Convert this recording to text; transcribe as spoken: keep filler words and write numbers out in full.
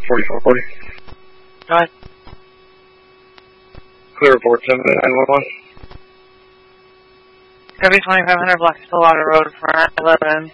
forty-four forty. Go ahead. Clear report seven nine one one. W twenty-five hundred block Stillwater Road for eleven.